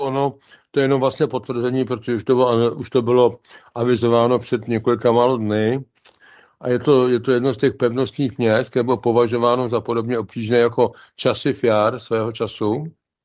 ono, to je jenom vlastně potvrzení, protože už to bylo avizováno před několika málo dny. A je to jedno z těch pevnostních měst, které bylo považováno za podobně obtížné jako Časiv Jar svého času.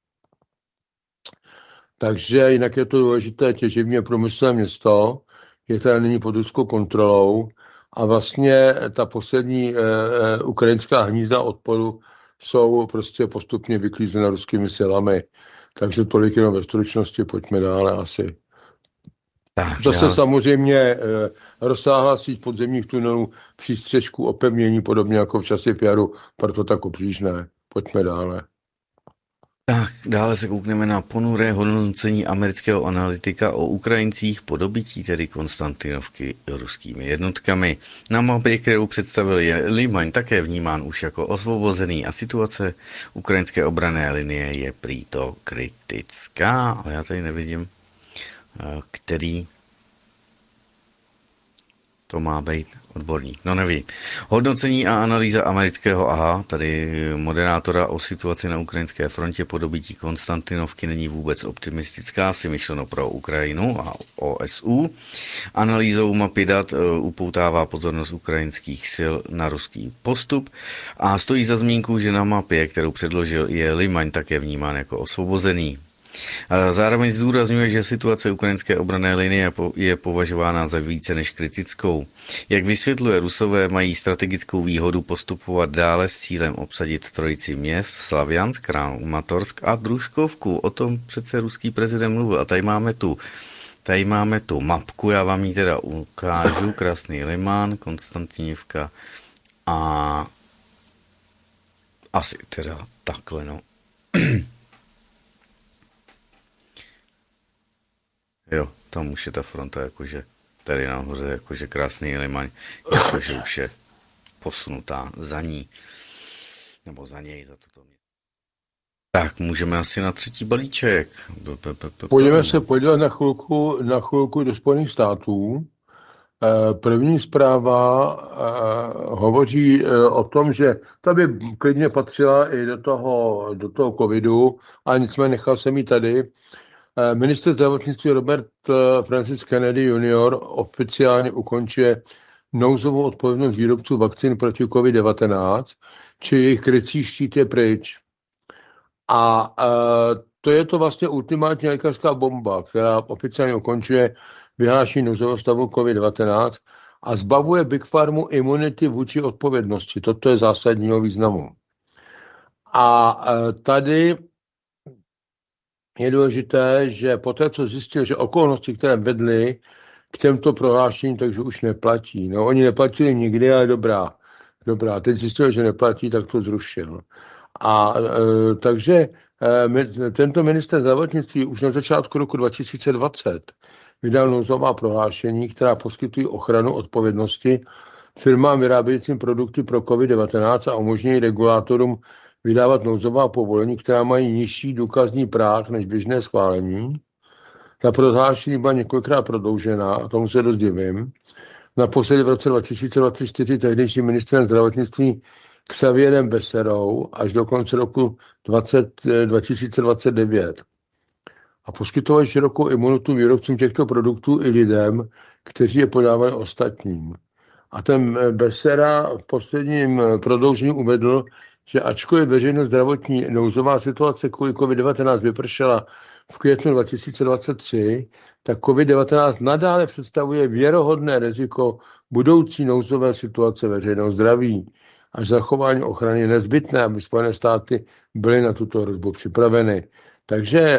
Takže jinak je to důležité těžebně průmyslové město, je tady nyní pod ruskou kontrolou a vlastně ta poslední ukrajinská hnízda odporu jsou prostě postupně vyklízena ruskými silami. Takže tolik jenom ve stručnosti, pojďme dále asi. Tak, Zase samozřejmě rozsáhlá síť podzemních tunelů, přístřežků, opevnění, podobně jako v Časiv Jaru, proto tak obtížné. Pojďme dále. Tak, dále se koukneme na ponuré hodnocení amerického analytika o Ukrajincích po dobytí tedy Konstantinovky ruskými jednotkami. Na mapě, kterou představil, je Limaň také vnímán už jako osvobozený a situace ukrajinské obranné linie je prý to kritická, ale já tady nevidím, který to má být odborník. No nevím. Hodnocení a analýza amerického tady moderátora o situaci na ukrajinské frontě po dobytí Konstantinovky není vůbec optimistická, si myšleno pro Ukrajinu a OSU. Analýzou mapy dat upoutává pozornost ukrajinských sil na ruský postup a stojí za zmínku, že na mapě, kterou předložil, je Limaň také vnímán jako osvobozený. Zároveň zdůrazňuje, že situace ukrajinské obranné linie je považována za více než kritickou. Jak vysvětluje, Rusové mají strategickou výhodu postupovat dále s cílem obsadit trojici měst Slaviansk, Kramatorsk a Družkovku. O tom přece ruský prezident mluvil. A tady máme tu mapku, já vám ji teda ukážu. Krasný Liman, Konstantinivka a asi teda takhle, no. Jo, tam už je ta fronta, jakože tady nahoře, jakože krásný Limaň, jakože už je posunutá za ní, nebo za něj, za toto mě. Tak, můžeme asi na třetí balíček. Pojďme se podívat na chvilku do Spojených států. První zpráva hovoří o tom, že ta by klidně patřila i do toho covidu, ale nicméně nechal jsem ji tady. Ministr zdravotnictví Robert Francis Kennedy Jr. oficiálně ukončuje nouzovou odpovědnost výrobců vakcín proti COVID-19, či jejich krycí štít je pryč. A to je to vlastně ultimátní lékařská bomba, která oficiálně ukončuje vyhlášení nouzového stavu COVID-19 a zbavuje Big Pharmu imunity vůči odpovědnosti. Toto je zásadního významu. A tady je důležité, že poté, co zjistil, že okolnosti, které vedly k těmto prohlášením, takže už neplatí. No, oni neplatili nikdy, ale dobrá. Teď zjistil, že neplatí, tak to zrušil. A takže tento ministr zdravotnictví už na začátku roku 2020 vydal nouzová prohlášení, která poskytují ochranu odpovědnosti firmám vyrábějícím produkty pro COVID-19 a umožňují regulátorům vydávat nouzová povolení, která mají nižší důkazní práh než běžné schválení. Ta prohlášení byla několikrát prodloužena, a tomu se dost divím. Naposledy v roce 2024 tehdejším ministrem zdravotnictví Xavierem Besserou až do konce roku 2029. A poskytovat širokou imunitu výrobcům těchto produktů i lidem, kteří je podávali ostatním. A ten Bessera v posledním prodloužení uvedl, že ačkoliv veřejno zdravotní nouzová situace kvůli COVID-19 vypršela v květnu 2023, tak COVID-19 nadále představuje věrohodné riziko budoucí nouzové situace veřejného zdraví. Až zachování ochrany je nezbytné, aby Spojené státy byly na tuto hrozbu připraveny. Takže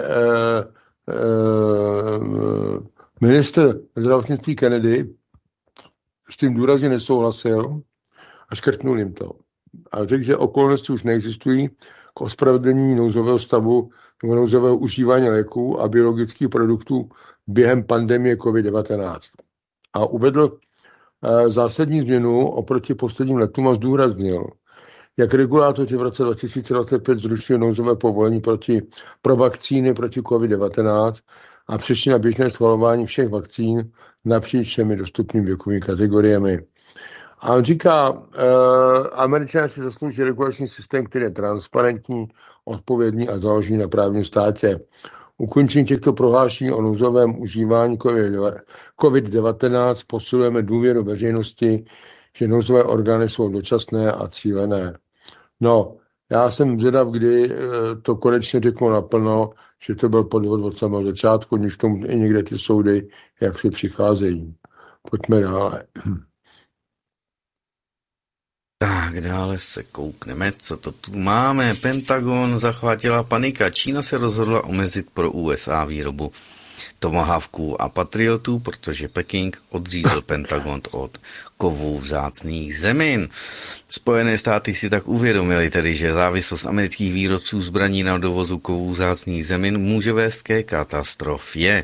ministr zdravotnictví Kennedy s tím důrazně nesouhlasil a škrtnul jim to. A řekl, že okolnosti už neexistují k ospravedlnění nouzového stavu nebo nouzového užívání léků a biologických produktů během pandemie COVID-19. A uvedl zásadní změnu oproti posledním letům a zdůraznil, jak regulátoři v roce 2025 zrušili nouzové povolení pro vakcíny proti COVID-19 a přešli na běžné schvalování všech vakcín napříč všemi dostupnými věkovými kategoriemi. A on říká, Američané si zaslouží regulační systém, který je transparentní, odpovědný a založený na právním státě. Ukončení těchto prohlášení o nouzovém užívání COVID-19 posilujeme důvěru veřejnosti, že nouzové orgány jsou dočasné a cílené. No, já jsem zvědav, kdy to konečně řeknu naplno, že to byl podvod od samého začátku, když tomu i někde ty soudy, jak si přicházejí. Pojďme dále. Tak, dále se koukneme, co to tu máme. Pentagon zachvátila panika. Čína se rozhodla omezit pro USA výrobu Tomahawků a Patriotů, protože Peking odřízl Pentagon od kovů vzácných zemin. Spojené státy si tak uvědomili tedy, že závislost amerických výrobců zbraní na dovozu kovů vzácných zemin může vést ke katastrofě.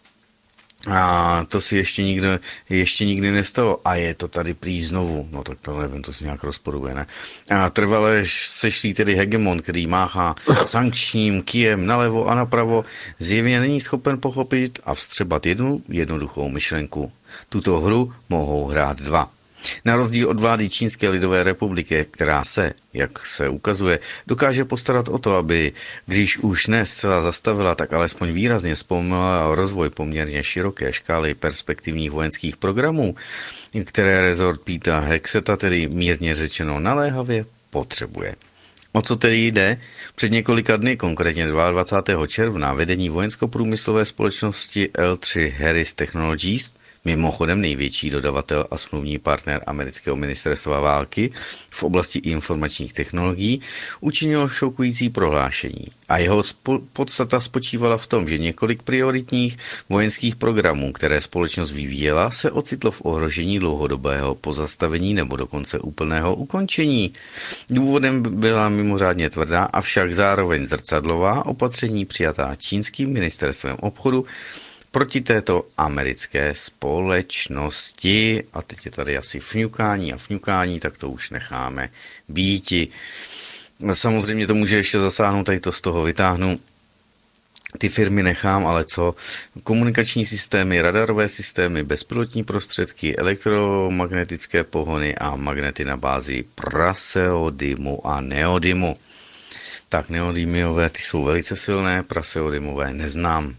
A to si ještě nikdy nestalo. A je to tady prý znovu. No tak to nevím, to se nějak rozporuje, ne? A trvale sešlý tedy hegemon, který máchá sankčním kijem nalevo a napravo, zjevně není schopen pochopit a vstřebat jednu jednoduchou myšlenku. Tuto hru mohou hrát dva. Na rozdíl od vlády Čínské lidové republiky, která se, jak se ukazuje, dokáže postarat o to, aby, když už ne zcela zastavila, tak alespoň výrazně zpomalila rozvoj poměrně široké škály perspektivních vojenských programů, které rezort Peta Hexeta, tedy mírně řečeno naléhavě, potřebuje. O co tedy jde? Před několika dny, konkrétně 22. června, vedení vojensko-průmyslové společnosti L3 Harris Technologies, mimochodem největší dodavatel a smluvní partner amerického ministerstva války v oblasti informačních technologií, učinilo šokující prohlášení. A jeho podstata spočívala v tom, že několik prioritních vojenských programů, které společnost vyvíjela, se ocitlo v ohrožení dlouhodobého pozastavení nebo dokonce úplného ukončení. Důvodem byla mimořádně tvrdá, avšak zároveň zrcadlová opatření přijatá čínským ministerstvem obchodu proti této americké společnosti. A teď je tady asi fňukání, tak to už necháme býti. Samozřejmě to může ještě zasáhnout, tady to z toho vytáhnu. Ty firmy nechám, ale co? Komunikační systémy, radarové systémy, bezpilotní prostředky, elektromagnetické pohony a magnety na bázi praseodymu a neodymu. Tak neodymiové, ty jsou velice silné, praseodymové neznám.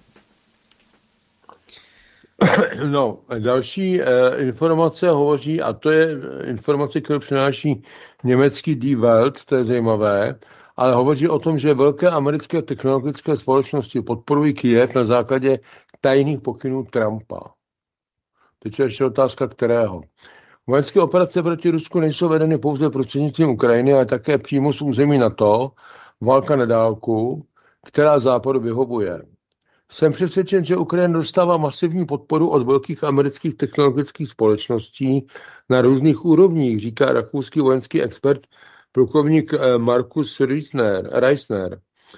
No, další informace hovoří, a to je informace, kterou přináší německý Die Welt, to je zajímavé, ale hovoří o tom, že velké americké technologické společnosti podporují Kyjev na základě tajných pokynů Trumpa. Teď je ještě otázka, kterého. Vojenské operace proti Rusku nejsou vedeny pouze prostřednictvím Ukrajiny, ale také přímo z území NATO, válka na dálku, která západu vyhovuje. Jsem přesvědčen, že Ukrajina dostává masivní podporu od velkých amerických technologických společností na různých úrovních, říká rakouský vojenský expert plukovník Markus Reisner.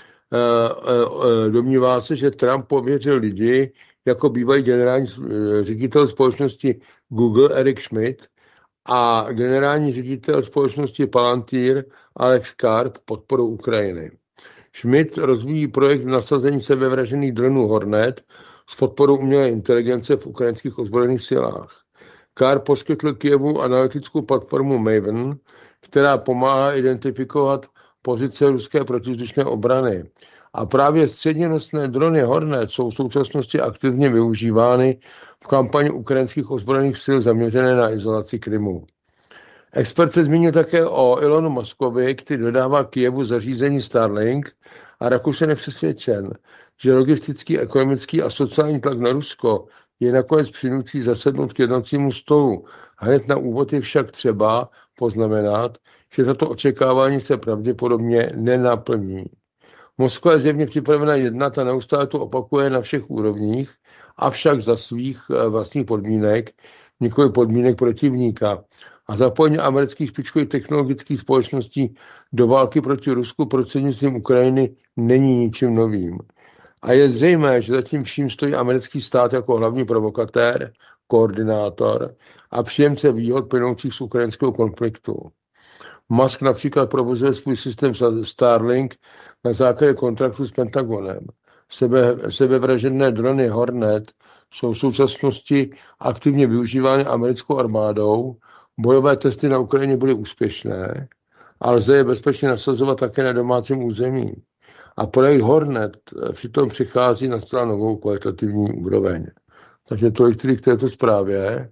Domnívá se, že Trump pověřil lidi, jako bývalý generální ředitel společnosti Google Eric Schmidt a generální ředitel společnosti Palantir Alex Karp podporou Ukrajiny. Schmidt rozvíjí projekt nasazení sebevražených dronů Hornet s podporou umělé inteligence v ukrajinských ozbrojených silách. Karp poskytl Kyjevu analytickou platformu Maven, která pomáhá identifikovat pozice ruské protivzdušné obrany. A právě středněnosné drony Hornet jsou v současnosti aktivně využívány v kampani ukrajinských ozbrojených sil zaměřené na izolaci Krymu. Expert se zmínil také o Elonu Muskovi, který dodává Kyjevu zařízení Starlink, a Rakušan je přesvědčen, že logistický, ekonomický a sociální tlak na Rusko je nakonec přinutí zasednout k jednacímu stolu. Hned na úvod je však třeba poznamenat, že tato očekávání se pravděpodobně nenaplní. Moskva je zjevně připravena jednat a neustále to opakuje na všech úrovních, avšak za svých vlastních podmínek, nikoli podmínek protivníka. A zapojení amerických špičkových technologických společností do války proti Rusku prostřednictvím Ukrajiny není ničím novým. A je zřejmé, že zatím vším stojí americký stát jako hlavní provokatér, koordinátor a příjemce výhod plynoucích z ukrajinského konfliktu. Musk například provozuje svůj systém Starlink na základě kontraktu s Pentagonem. Sebevražené drony Hornet jsou v současnosti aktivně využívány americkou armádou. Bojové testy na Ukrajině byly úspěšné, ale lze je bezpečně nasazovat také na domácím území. A projekt Hornet přitom přichází na zcela novou kvalitativní úroveň. Takže tolik tedy k této zprávě.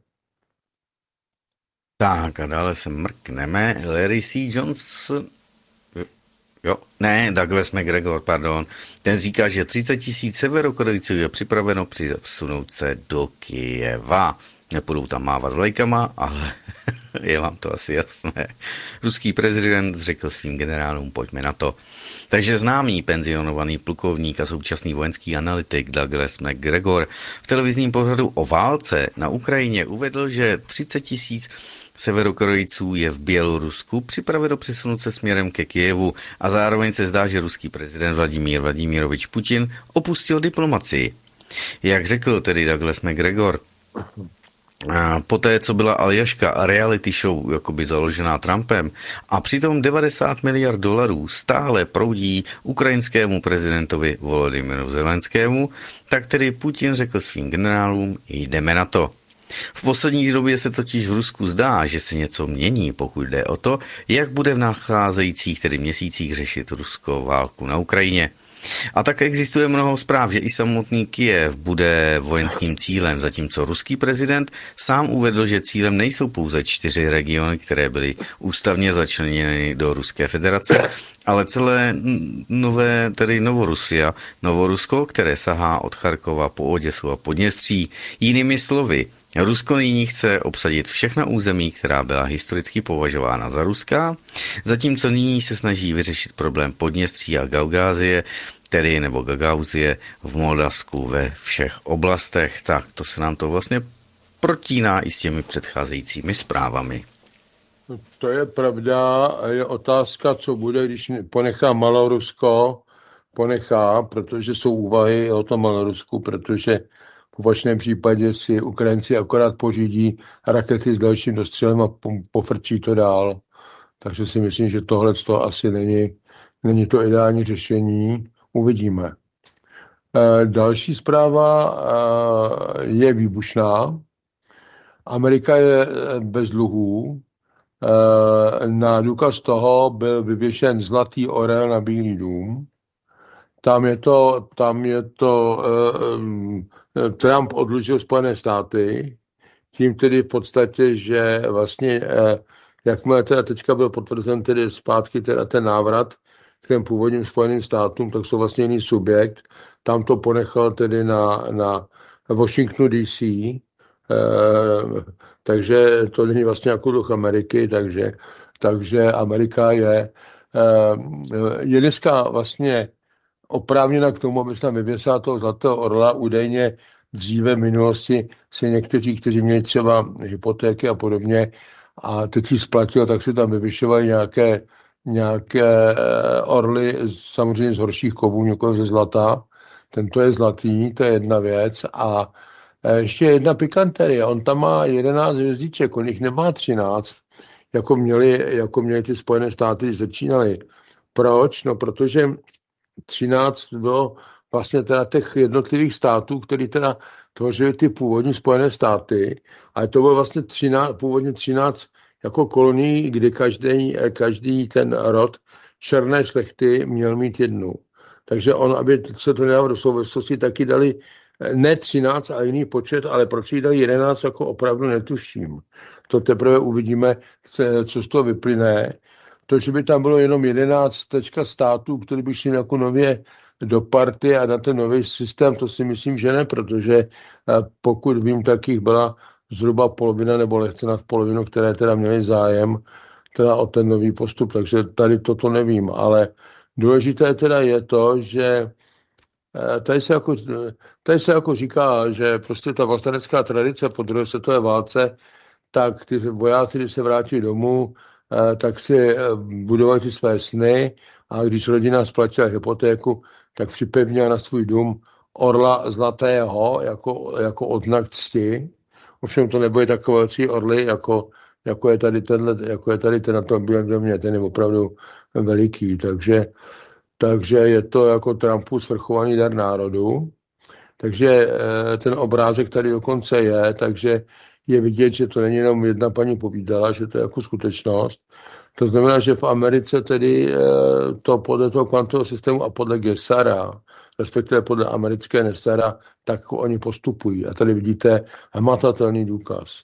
Tak a dále se mrkneme. Larry C. Johnson, jo, ne, Douglas McGregor, pardon. Ten říká, že 30 000 Severokorejců je připraveno přesunout se do Kyjeva. Nepůjdou tam mávat vlajkama, ale je vám to asi jasné. Ruský prezident řekl svým generálům, pojďme na to. Takže známý penzionovaný plukovník a současný vojenský analytik Douglas McGregor v televizním pořadu o válce na Ukrajině uvedl, že 30 000 Severokorejců je v Bělorusku připraveno přesunout se směrem ke Kyjevu a zároveň se zdá, že ruský prezident Vladimír Vladimirovič Putin opustil diplomacii. Jak řekl tedy Douglas McGregor, poté, co byla Aljaška reality show jakoby založená Trumpem a přitom 90 miliard dolarů stále proudí ukrajinskému prezidentovi Volodymyru Zelenskému, tak tedy Putin řekl svým generálům, jdeme na to. V poslední době se totiž v Rusku zdá, že se něco mění, pokud jde o to, jak bude v nacházejících tedy měsících řešit Rusko válku na Ukrajině. A tak existuje mnoho zpráv, že i samotný Kyjev bude vojenským cílem, zatímco ruský prezident sám uvedl, že cílem nejsou pouze 4 regiony, které byly ústavně začleněny do Ruské federace, ale celé nové, tedy Novorusko, které sahá od Charkova po Oděsu a Podněstří. Jinými slovy, Rusko nyní chce obsadit všechna území, která byla historicky považována za ruská, zatímco nyní se snaží vyřešit problém Podněstří a Gaugázie, tedy nebo Gagauzie v Moldavsku ve všech oblastech. Tak to se nám to vlastně protíná i s těmi předcházejícími zprávami. To je pravda, je otázka, co bude, když ponechá Malorusko, protože jsou úvahy o tom Malorusku, protože v opačném případě si Ukrajinci akorát pořídí rakety s dalším dostřelem a pofrčí to dál. Takže si myslím, že tohle asi není to ideální řešení. Uvidíme. Další zpráva je výbušná. Amerika je bez dluhů. Na důkaz toho byl vyvěšen zlatý orel na Bílý dům. Tam je to Trump odlužil Spojené státy, tím tedy v podstatě, že vlastně, jakmile teda teďka byl potvrzen tedy zpátky teda ten návrat k těm původním Spojeným státům, tak jsou vlastně jiný subjekt. Tam to ponechal tedy na Washingtonu DC, takže to není vlastně jako duch Ameriky, takže Amerika je dneska vlastně oprávněna k tomu, aby se tam vyvěsila toho zlatého orla. Údajně dříve v minulosti si někteří, kteří měli třeba hypotéky a podobně a teď ji splatil, tak si tam vyvyšovali nějaké orly, samozřejmě z horších kovů, někoho ze zlata. Tento je zlatý, to je jedna věc. A ještě jedna pikanterie. On tam má 11 hvězdiček, on jich nemá 13, jako měli ty Spojené státy, když začínaly. Proč? No, protože 13 bylo vlastně teda těch jednotlivých států, který teda tvořili ty původní Spojené státy, ale to bylo vlastně původně 13 jako kolonií, kdy každý ten rod černé šlechty měl mít jednu. Takže on, aby se to nedalo do souvislosti, taky dali ne 13 a jiný počet, ale proč jí dali 11, jako opravdu netuším. To teprve uvidíme, co z toho vyplyne. To, že by tam bylo jenom 11 států, který by šli jako nově do party a na ten nový systém, to si myslím, že ne, protože pokud vím, tak jich byla zhruba polovina nebo lehce nad polovinu, které teda měly zájem teda o ten nový postup, takže tady toto nevím, ale důležité teda je to, že tady se jako říká, že prostě ta vlastenecká tradice po druhé světové válce, tak ty vojáci, když se vrátí domů, tak si budovali ty své sny a když rodina splatila hypotéku, tak připevnila na svůj dům orla zlatého jako odznak cti. Ovšem to nebude takové velcí orly, jako je tady ten na tom Bílém domě, ten je opravdu veliký, takže je to jako Trumpův svrchovaný dar národu. Takže ten obrázek tady dokonce je, takže je vidět, že to není jenom jedna paní povídala, že to je jako skutečnost. To znamená, že v Americe tedy to podle toho kvantového systému a podle Gesara, respektive podle americké Nesara, tak oni postupují. A tady vidíte hmatatelný důkaz.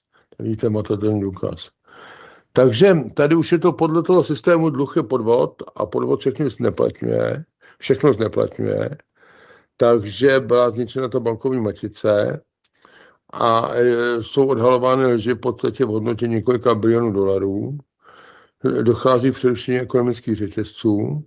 Takže tady už je to podle toho systému dluh je podvod a podvod všechno zneplatňuje. Takže byla zničena ta bankovní matice a jsou odhalovány lži v podstatě v hodnotě několika bilionů dolarů. Dochází k přerušení ekonomických řetězců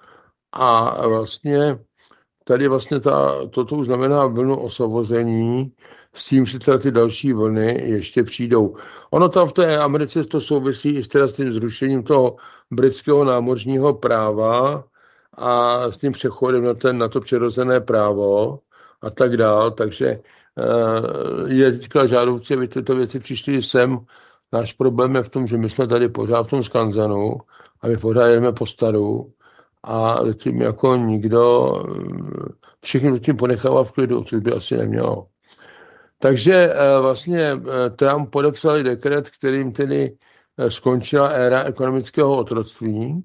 a vlastně tady vlastně toto už znamená vlnu osvobození s tím, že ty další vlny ještě přijdou. Ono tam v té Americe to souvisí i s tím zrušením toho britského námořního práva a s tím přechodem na to přirozené právo a tak dál. Takže je teďka žádoucí, aby tyto věci přišly sem. Náš problém je v tom, že my jsme tady pořád v tom skanzenu a my pořád jdeme po staru a tím jako nikdo, všichni tím ponechává v klidu, což by asi nemělo. Takže vlastně Trump podepsal dekret, kterým tedy skončila éra ekonomického otroctví.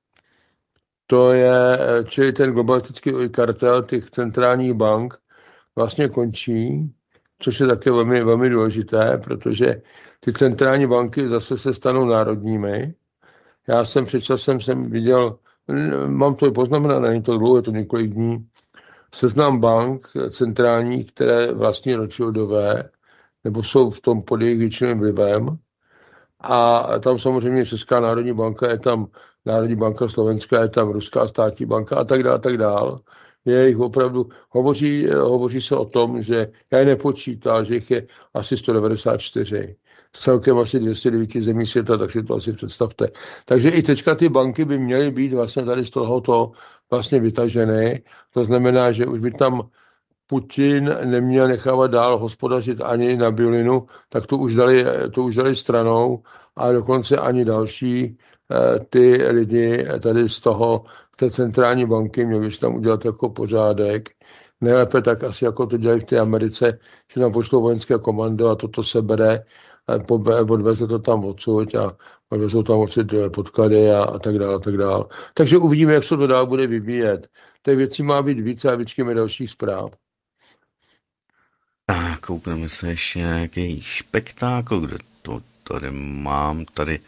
To je, čili ten globalistický kartel těch centrálních bank vlastně končí, což je také velmi, velmi důležité, protože ty centrální banky zase se stanou národními. Já jsem před časem viděl, mám to poznamenané, není to dlouho, je to několik dní, seznam bank centrálních, které vlastní Rothschildové, nebo jsou v tom pod jejich většinovým vlivem. A tam samozřejmě Česká národní banka, je tam Národní banka Slovenská, je tam Ruská státní banka a tak dále. Je jich opravdu, hovoří se o tom, že já je nepočítal, že jich je asi 194. S celkem asi 209 zemí světa, tak si to asi představte. Takže i teďka ty banky by měly být vlastně tady z tohoto vlastně vytaženy. To znamená, že už by tam Putin neměl nechávat dál hospodařit ani na biolinu, tak to už dali stranou a dokonce ani další ty lidi tady z té centrální banky měli by tam udělat jako pořádek. Nejlépe tak asi jako to dělají v té Americe, že tam pošlou vojenské komando a toto se bere, odveze to tam odsud a odvezou tam odsud podklady a tak dále, a tak dále. Takže uvidíme, jak se to dál bude vyvíjet. Těch věcí má být více a vyčkáme dalších zpráv. A koukneme se ještě nějaký špektákl, kde to tady mám, tady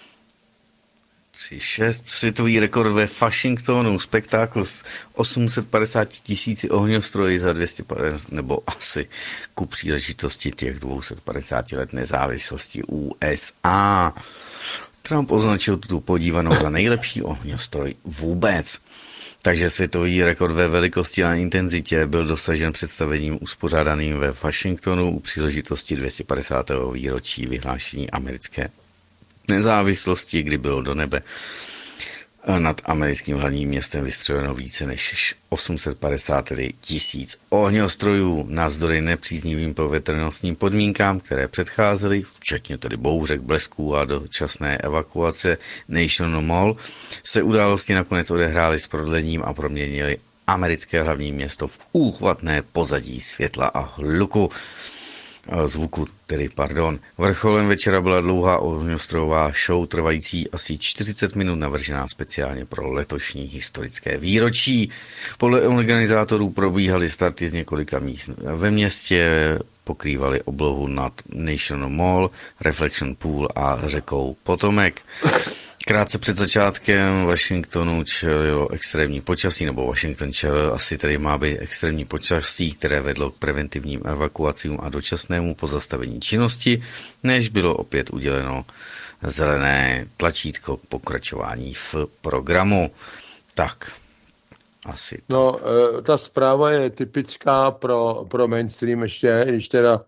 3,6 světový rekord ve Washingtonu, spektákl s 850 000 ohňostroji za 250, nebo asi ku příležitosti těch 250 let nezávislosti USA. Trump označil tuto podívanou za nejlepší ohňostroj vůbec. Takže světový rekord ve velikosti a intenzitě byl dosažen představením uspořádaným ve Washingtonu u příležitosti 250. výročí vyhlášení americké nezávislosti, kdy bylo do nebe nad americkým hlavním městem vystřeleno více než 850 000 ohňostrojů navzdory nepříznivým povětrnostním podmínkám, které předcházely, včetně tedy bouřek, blesků a dočasné evakuace National Mall, se události nakonec odehrály s prodlením a proměnily americké hlavní město v úchvatné pozadí světla a zvuku. Vrcholem večera byla dlouhá ohňostrojová show trvající asi 40 minut, navržená speciálně pro letošní historické výročí. Podle organizátorů probíhaly starty z několika míst ve městě, pokrývaly oblohu nad National Mall, Reflection Pool a řekou Potomac. Krátce před začátkem Washingtonu čelilo extrémní počasí, nebo Washington čelil, asi tady má být extrémní počasí, které vedlo k preventivním evakuacím a dočasnému pozastavení činnosti, než bylo opět uděleno zelené tlačítko k pokračování v programu. Tak, asi. No, ta zpráva je typická pro mainstream ještě, když teda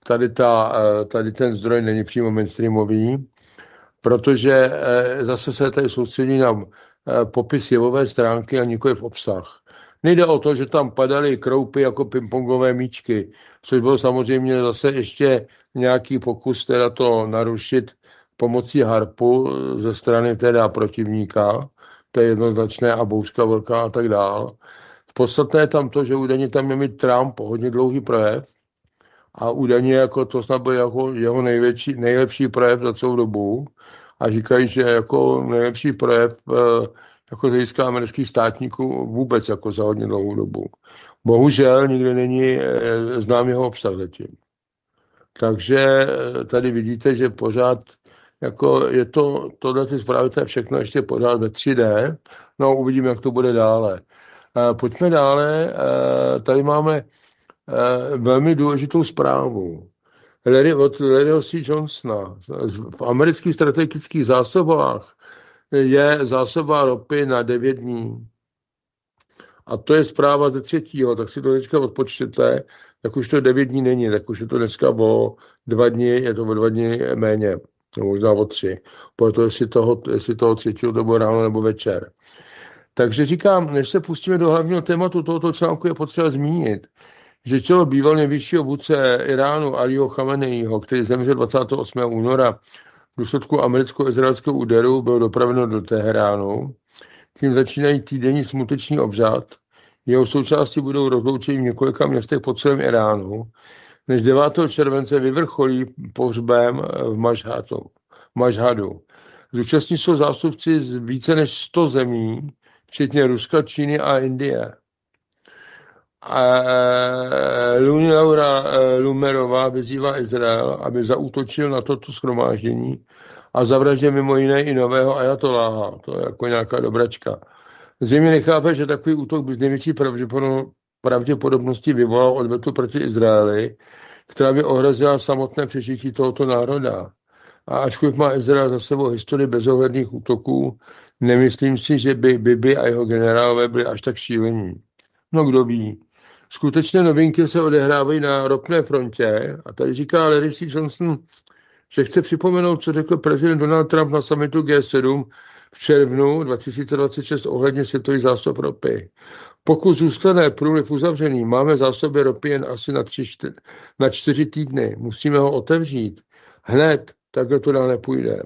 tady ten zdroj není přímo mainstreamový, protože zase se tady soustředí na popis jevové stránky a nikoliv obsah. Nejde o to, že tam padaly kroupy jako pingpongové míčky, což byl samozřejmě zase ještě nějaký pokus teda to narušit pomocí harpu ze strany teda protivníka, to je jednoznačné, a bouřka velká a tak dál. Podstatné je tam to, že údajně tam je mít Trump hodně dlouhý projev a údajně jako to snad byl jako jeho nejlepší projev za celou dobu. a říkají, že jako nejlepší projev jako z hlediska amerických státníků vůbec jako za hodně dlouhou dobu. Bohužel nikdy není znám jeho obsah zatím. Takže tady vidíte, že pořád jako je to, tohle ty zprávy, to je všechno ještě pořád ve 3D, no uvidíme, jak to bude dále. Pojďme dále, tady máme velmi důležitou zprávu. Od Larryho C. Johnsona. V amerických strategických zásobách je zásoba ropy na 9 dní. A to je zpráva ze 3. Tak si to teďka odpočtete, tak už to 9 dní není, tak už je to dneska o 2 dny, je to o 2 dny méně, možná o 3. Proto jestli toho 3. to bylo ráno nebo večer. Takže říkám, než se pustíme do hlavního tématu tohoto článku, je potřeba zmínit, že tělo býval nejvyššího vůdce Iránu Alího Chameneího, který zemřel 28. února v důsledku americko-izraelského úderu, byl dopraveno do Teheránu. Tím začínají týdenní smuteční obřad. Jeho součástí budou rozloučení v několika městech po celém Iránu, než 9. července vyvrcholí pohřbem v Mašhadu. Zúčastní jsou zástupci z více než 100 zemí, včetně Ruska, Číny a Indie. Luni Laura Lumerová vyzývá Izrael, aby zaútočil na toto shromáždění a zavraždil mimo jiné i nového ajatoláha. To je jako nějaká dobračka. Zřejmě nechápe, že takový útok by z největší pravděpodobností vyvolal odvetu proti Izraeli, která by ohrozila samotné přežití tohoto národa. A ačkoliv má Izrael za sebou historii bezohledných útoků, nemyslím si, že by Bibi a jeho generálové byli až tak šílení. No kdo ví. Skutečné novinky se odehrávají na ropné frontě a tady říká Larry C. Johnson, že chce připomenout, co řekl prezident Donald Trump na summitu G7 v červnu 2026 ohledně světových zásob ropy. Pokud zůstane průliv uzavřený, máme zásoby ropy jen asi na 4 týdny. Musíme ho otevřít. Hned, takhle to dál nepůjde.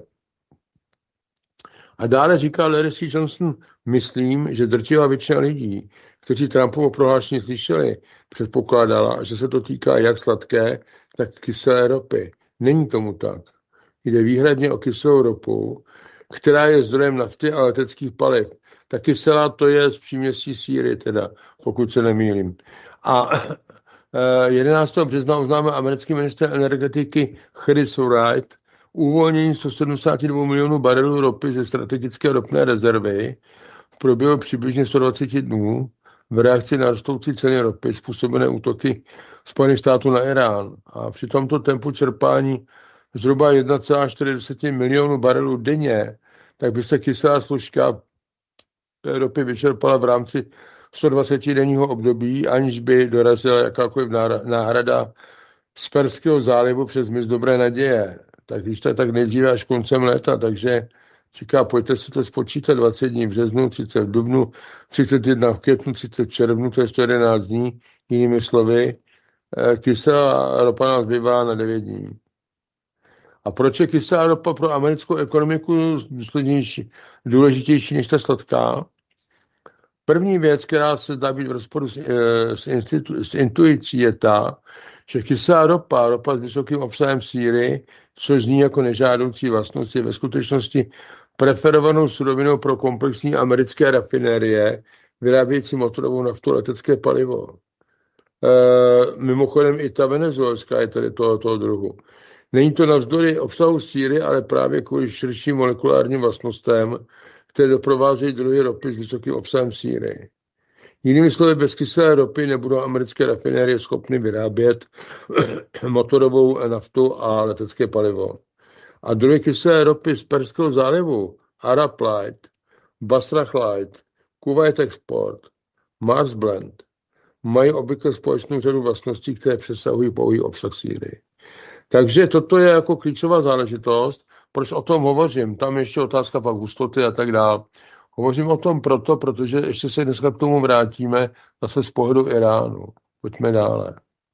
A dále říká Larry C. Johnson, myslím, že drtivá většina lidí, kteří Trumpovo prohlášení slyšeli, předpokládala, že se to týká jak sladké, tak kyselé ropy. Není tomu tak. Jde výhradně o kyselou ropu, která je zdrojem nafty a leteckých paliv. Ta kyselá to je z příměstí síry, teda, pokud se nemýlím. A 11. března oznámil americký ministr energetiky Chris Wright uvolnění 172 milionů barelů ropy ze strategické ropné rezervy v průběhu přibližně 120 dnů v reakci na rostoucí ceny ropy způsobené útoky Spojených států na Irán. A při tomto tempu čerpání zhruba 1,4 milionu barelů denně, tak by se kyselá složka ropy vyčerpala v rámci 120-denního období, aniž by dorazila jakákoliv náhrada z Perského zálivu přes mys Dobré naděje. Tak když to je tak nejdříve až koncem léta, takže říká, pojďte si to spočítat 20 dní v březnu, 30 v dubnu, 31 v květnu, 30 v červnu, to je 111 dní, jinými slovy, kyselá ropa nás bývá na 9 dní. A proč je kyselá ropa pro americkou ekonomiku důležitější než ta sladká? První věc, která se zdá být v rozporu s intuicí, je ta, že kyselá ropa s vysokým obsahem síry, což zní jako nežádoucí vlastnost, je ve skutečnosti preferovanou surovinou pro komplexní americké rafinérie, vyrábějící motorovou naftu a letecké palivo. Mimochodem i ta venezuelská je tady toho druhu. Není to navzdory obsahu síry, ale právě kvůli širším molekulárním vlastnostem, které doprovázejí druhy ropy s vysokým obsahem síry. Jinými slovy, bez kyselé ropy nebudou americké rafinérie schopny vyrábět motorovou naftu a letecké palivo. A druhy kyselé ropy z Perského zálivu, Arab Light, Basrah Light, Kuwait Export, Mars Blend, mají obvykle společnou řadu vlastností, které přesahují pouhý obsah síry. Takže toto je jako klíčová záležitost. Proč o tom hovořím? Tam ještě otázka pak hustoty a tak dále. Hovořím o tom protože ještě se dneska k tomu vrátíme zase z pohledu Iránu. Pojďme dále.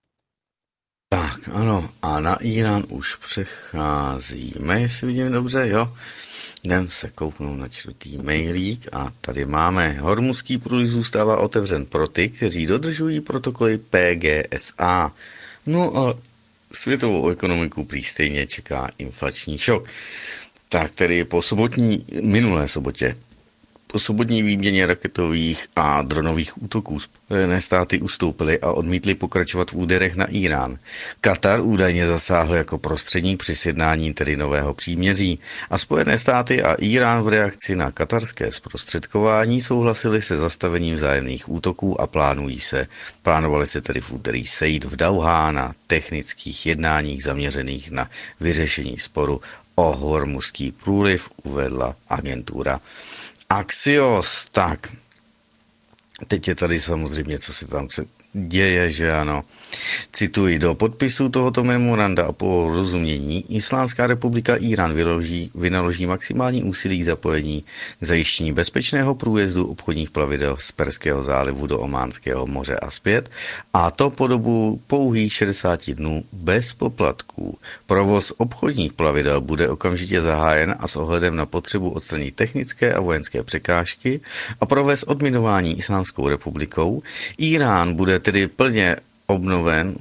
Tak, ano, a na Irán už přecházíme, jestli vidím dobře, jo. Jdem se kouknout na 4. mailík a tady máme. Hormuzský průliv zůstává otevřen pro ty, kteří dodržují protokoly PGSA. No a světovou ekonomiku prý stejně čeká inflační šok. Tak tedy minulé sobotě, po sobotní výměně raketových a dronových útoků Spojené státy ustoupily a odmítly pokračovat v úderech na Irán. Katar údajně zasáhl jako prostředník při sjednání tedy nového příměří a Spojené státy a Irán v reakci na katarské zprostředkování souhlasili se zastavením vzájemných útoků a plánovali se tedy v úterý sejít v Dauhá na technických jednáních zaměřených na vyřešení sporu o Hormuzský průliv, uvedla agentura Axios. Tak, teď je tady samozřejmě, co se tam děje, že ano. Cituji, do podpisu tohoto memoranda o porozumění Islámská republika Irán vynaloží maximální úsilí k zapojení k zajištění bezpečného průjezdu obchodních plavidel z Perského zálivu do Ománského moře a zpět, a to po dobu pouhých 60 dnů bez poplatků. Provoz obchodních plavidel bude okamžitě zahájen a s ohledem na potřebu odstranit technické a vojenské překážky a provést odminování Islámskou republikou. Irán bude tedy plně obnoven,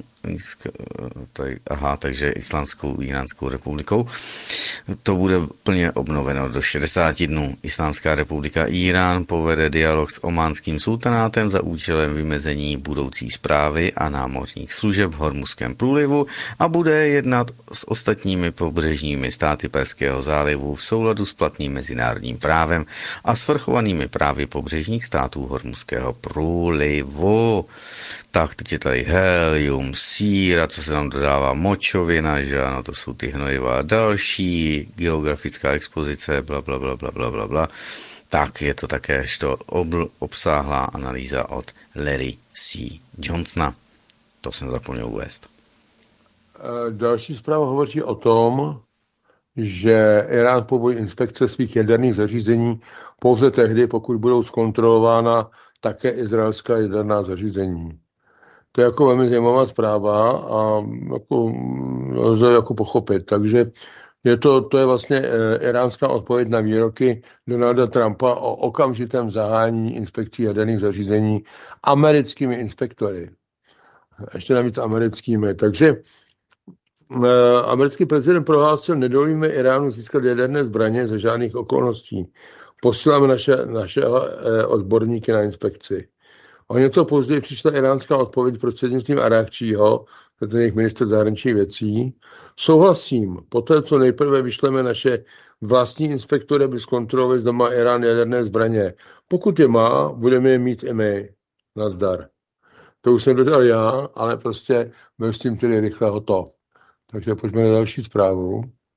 takže Iránskou republikou, to bude plně obnoveno do 60 dnů. Islámská republika Irán povede dialog s ománským sultanátem za účelem vymezení budoucí správy a námořních služeb v Hormuzském průlivu a bude jednat s ostatními pobřežními státy Perského zálivu v souladu s platným mezinárodním právem a svrchovanými právy pobřežních států Hormuzského průlivu. Tak, teď je tady helium, síra, co se tam dodává, močovina, že ano, to jsou ty hnojiva další, geografická expozice, bla, bla, bla, bla, bla, bla, bla. Tak je to také obsáhlá analýza od Larry C. Johnsona. To jsem zapomněl uvést. Další zpráva hovoří o tom, že Irán povolí inspekce svých jaderných zařízení pouze tehdy, pokud budou zkontrolována také izraelská jaderná zařízení. To je jako velmi zajímavá zpráva a lze jako pochopit. Takže to je vlastně iránská odpověď na výroky Donalda Trumpa o okamžitém zahájení inspekcí jaderných zařízení americkými inspektory. Ještě navíc americkými. Takže americký prezident prohlásil, nedovolíme Iránu získat jaderné zbraně za žádných okolností. Posíláme naše odborníky na inspekci. O něco později přišla iránská odpověď prostřednictvím Arakčího, to je jejich ministr zahraničních věcí. Souhlasím, poté, co nejprve vyšleme naše vlastní inspektory, aby zkontrolovali, zda má Irán jaderné zbraně. Pokud je má, budeme je mít i my. Nazdar. To už jsem dodal já, ale prostě byl s tím tedy rychle hotov. Takže pojďme na další zprávu.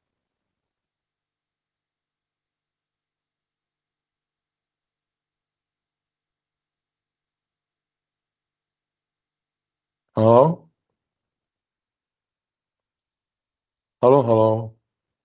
Halo? Halo?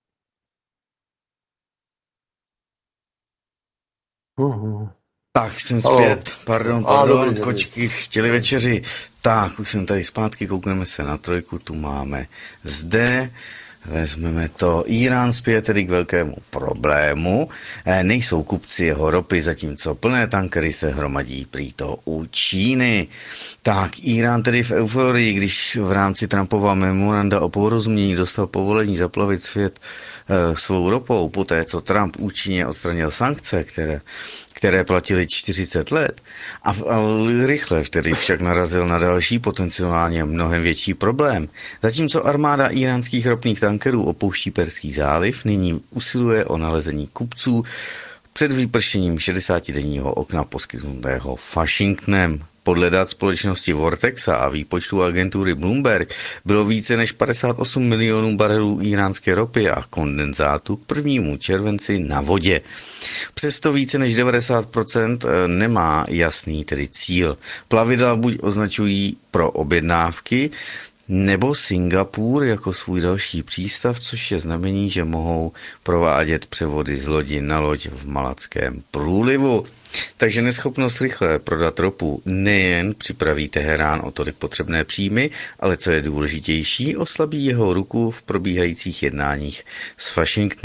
Tak, jsem zpět. Pardon, kočky chtěli večeři. Tak, už jsem tady zpátky, koukneme se na trojku, tu máme zde. Vezmeme to. Irán spěje tedy k velkému problému. Nejsou kupci jeho ropy, zatímco plné tankery se hromadí prý to u Číny. Tak, Irán tedy v euforii, když v rámci Trumpova memoranda o porozumění dostal povolení zaplavit svět svou ropou, poté co Trump účinně odstranil sankce, které platily 40 let a rychle tedy však narazil na další potenciálně mnohem větší problém. Zatímco armáda iránských ropných tankerů opouští Perský záliv, nyní usiluje o nalezení kupců před vypršením 60-denního okna poskytnutého Washingtonem. Podle dat společnosti Vortexa a výpočtu agentury Bloomberg bylo více než 58 milionů barelů iránské ropy a kondenzátu k 1. červenci na vodě. Přesto více než 90% nemá jasný tedy cíl. Plavidla buď označují pro objednávky, nebo Singapur jako svůj další přístav, což je znamení, že mohou provádět převody z lodi na loď v Malackém průlivu. Takže neschopnost rychle prodat ropu nejen připraví Teherán o tolik potřebné příjmy, ale co je důležitější, oslabí jeho ruku v probíhajících jednáních s Washingtonem.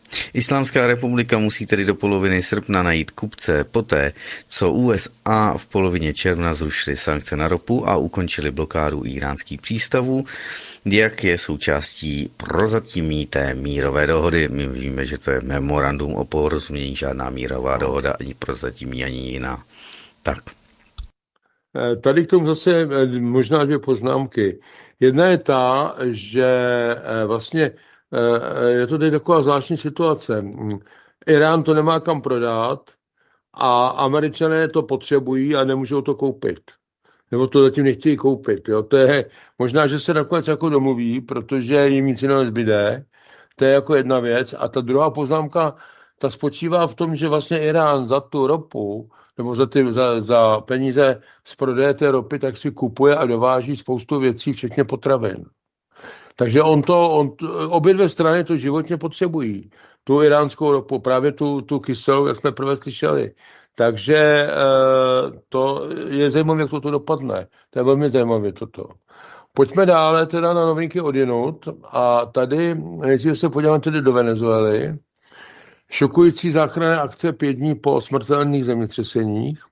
Islámská republika musí tedy do poloviny srpna najít kupce poté, co USA v polovině června zrušily sankce na ropu a ukončili blokádu íránských přístavů, jak je součástí prozatímní té mírové dohody. My víme, že to je memorandum o porozumění, žádná mírová dohoda, ani prozatímní, ani jiná. Tak. Tady k tomu zase možná 2 poznámky. Jedna je ta, že vlastně je to tady taková zvláštní situace. Irán to nemá kam prodat a Američané to potřebují a nemůžou to koupit. Nebo to zatím nechtějí koupit. Jo. To je možná, že se nakonec jako domluví, protože jim nic jiného nezbyde. To je jako jedna věc. A ta druhá poznámka, ta spočívá v tom, že vlastně Irán za tu ropu nebo za peníze z prodeje té ropy, tak si kupuje a dováží spoustu věcí, včetně potravin. Takže obě 2 strany to životně potřebují. Tu iránskou ropu, právě tu kyselou, jak jsme prvé slyšeli. Takže to je zajímavé, jak to dopadne. To je velmi zajímavé toto. Pojďme dále teda na novinky odjinud a tady nejdříve se podíváme tedy do Venezuely. Šokující záchranné akce 5 dní po smrtelných zemětřeseních.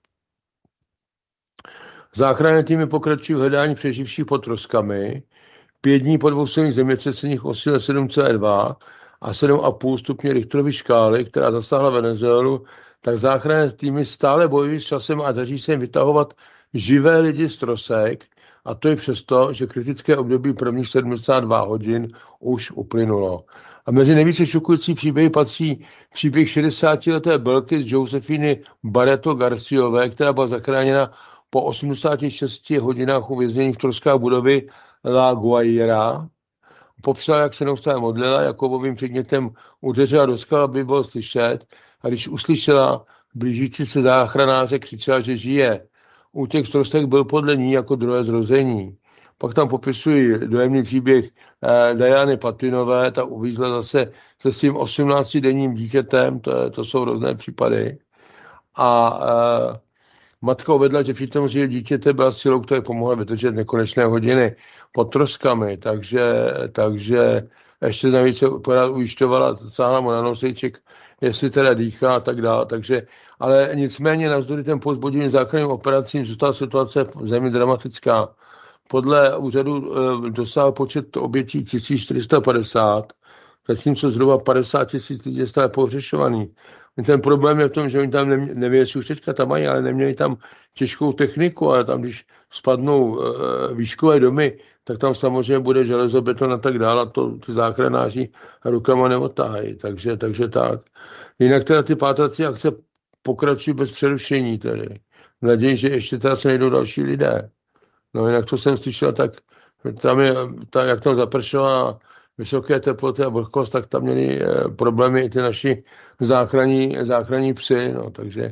Záchranné týmy pokračují v hledání přeživších pod troskami. 5 dní po 2 silných zemětřeseních o síle 7,2 a 7,5 stupně Richterovy škály, která zasáhla Venezuelu, tak záchranné týmy stále bojují s časem a daří se jim vytahovat živé lidi z trosek, a to i přesto, že kritické období prvních 72 hodin už uplynulo. A mezi nejvíce šokující příběhy patří příběh 60-leté Belky z Josefiny Barreto Garciové, která byla zachráněna po 86 hodinách uvěznění v troskách budovy La Guaira. Popsala, jak se neustále modlila, Jakobovým předmětem udeřila do skal, aby bylo slyšet, a když uslyšela blížící se záchranáře, křičela, že žije. Útěk z trostek byl podle ní jako druhé zrození. Pak tam popisují dojemný příběh Diany Patinové, ta uvízla zase se svým 18denním dítětem, to jsou různé případy. A matka uvedla, že přitom že dítěte byla silou, která pomohla vydržet nekonečné hodiny pod troskami, takže ještě navíc se pořád ujišťovala, sáhla mu na nosejček, jestli teda dýchá a tak dále. Takže, ale nicméně navzdory těm povzbudivým záchranným operacím zůstala situace v zemi dramatická. Podle úřadu dosáhl počet obětí 1450, zatímco zhruba 50 000 lidí je stále pohřešovaný. Ten problém je v tom, že oni tam nevím, jestli už teďka tam mají, ale neměli tam těžkou techniku, ale tam, když spadnou výškové domy, tak tam samozřejmě bude železobeton a tak dále, a to ty záchranáři rukama neotáhají, takže tak. Jinak teda ty pátrací akce pokračují bez přerušení tedy. V naději, že ještě teda se najdou další lidé. No jinak, co jsem slyšel, tak tam je, jak tam zapršela vysoké teploty a vlhkost, tak tam měli problémy i ty naši záchranní psy, no, takže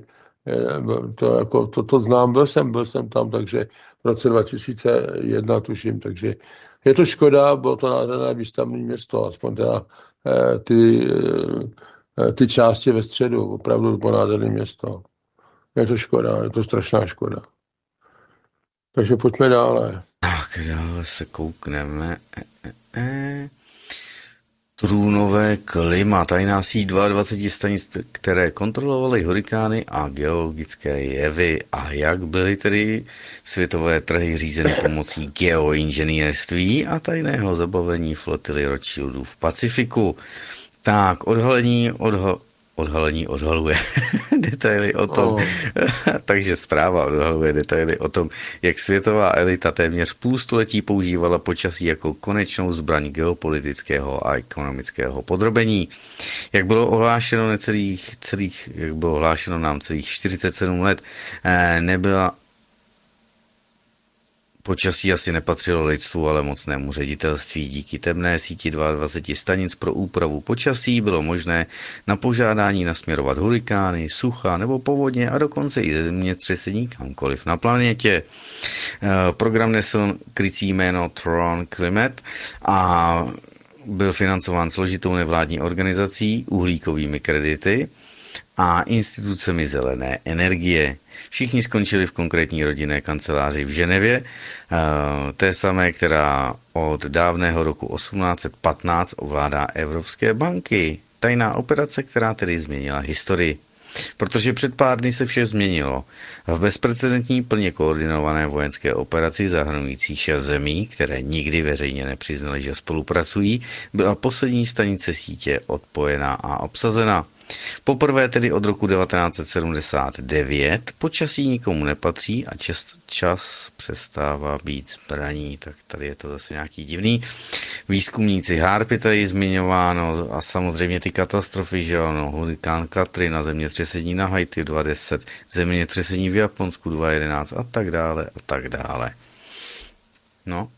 to znám, byl jsem tam, takže v roce 2001 tuším, takže je to škoda, bylo to nádherné výstavní město, aspoň teda ty části ve středu, opravdu to bylo nádherné město. Je to škoda, je to strašná škoda. Takže pojďme dále. Tak, dále se koukneme. Trůnové klima, tajná síť 22 stanic, které kontrolovaly hurikány a geologické jevy. A jak byly tedy světové trhy řízeny pomocí geoinženýrství a tajného zabavení flotily Rothschildů v Pacifiku. Tak, odhalení odhaluje detaily o tom, takže zpráva odhaluje detaily o tom, jak světová elita téměř půlstoletí používala počasí jako konečnou zbraň geopolitického a ekonomického podrobení. Jak bylo ohlášeno nám celých 47 let, nebyla počasí asi nepatřilo lidstvu, ale mocnému ředitelství. Díky temné síti 22 stanic pro úpravu počasí bylo možné na požádání nasměrovat hurikány, sucha nebo povodně a dokonce i zemětřesení kamkoliv na planetě. Program nesl krycí jméno Tron Climate a byl financován složitou nevládní organizací, uhlíkovými kredity a institucemi zelené energie. Všichni skončili v konkrétní rodinné kanceláři v Ženevě, té samé, která od dávného roku 1815 ovládá evropské banky. tajná operace, která tedy změnila historii. Protože před pár dny se vše změnilo. V bezprecedentní plně koordinované vojenské operaci zahrnující 6 zemí, které nikdy veřejně nepřiznaly, že spolupracují, byla poslední stanice sítě odpojena a obsazena. Poprvé tedy od roku 1979 počasí nikomu nepatří a čas přestává být zbraní. Tak tady je to zase nějaký divný. Výzkumníci Harpy tady zmiňováno a samozřejmě ty katastrofy, že ano, hurikán Katrina, zemětřesení na Haiti 2010, zemětřesení v Japonsku 2011 a tak dále a tak dále. No.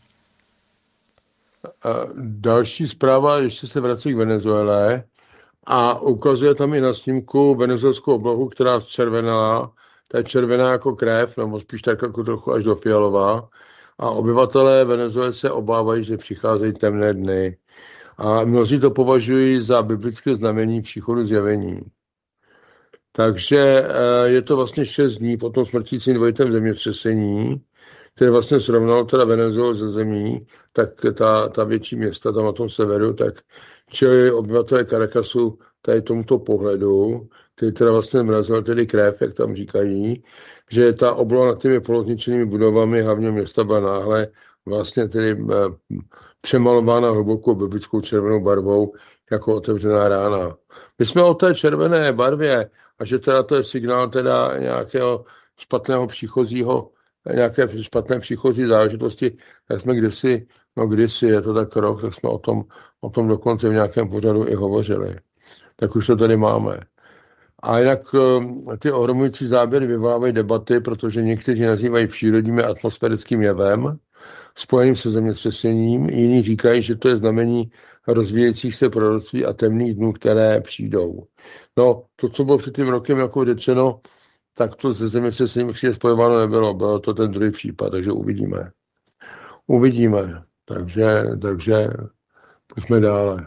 A další zpráva, ještě se vrací k Venezuele a ukazuje tam i na snímku venezuelskou oblohu, která zčervenala. Ta je červená jako krev, nebo spíš tak jako trochu až do fialová. A obyvatelé Venezuely se obávají, že přicházejí temné dny. A mnozí to považují za biblické znamení příchodu zjevení. Takže je to vlastně 6 dní po tom smrtícím dvojitém zemětřesení, které vlastně srovnalo teda Venezuelu ze zemí, tak ta větší města tam na tom severu, tak čili obyvatelé Caracasu tady tomuto pohledu, který teda vlastně mrazil tedy krev, jak tam říkají, že ta obloha nad těmi polozničenými budovami hlavního města byla náhle vlastně tedy přemalována hlubokou biblickou červenou barvou jako otevřená rána. My jsme o té červené barvě a že teda to je signál teda nějakého špatného příchozího, nějaké špatné příchozí záležitosti, tak jsme kdysi, je to tak rok, tak jsme o tom dokonce v nějakém pořadu i hovořili. Tak už to tady máme. A jinak ty ohromující záběry vyvolávají debaty, protože někteří nazývají přírodním a atmosférickým jevem, spojeným se zemětřesením, jiní říkají, že to je znamení rozvíjejících se proroctví a temných dnů, které přijdou. No, to, co bylo před tím rokem jako řečeno, tak to se zemětřesením určitě spojováno nebylo. Bylo to ten druhý případ, takže uvidíme. Takže pojďme dále.